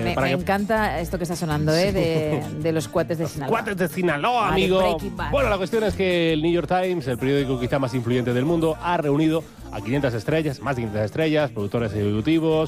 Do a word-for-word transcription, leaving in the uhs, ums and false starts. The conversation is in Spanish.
Me, para me que... encanta esto que está sonando, ¿eh? De, de los cuates de Sinaloa. Cuates de Sinaloa, Ah, de amigo. Breaking Bad. Bueno, la cuestión es que el New York Times, el periódico quizá más influyente del mundo, ha reunido a quinientas estrellas, más de quinientas estrellas, productores ejecutivos,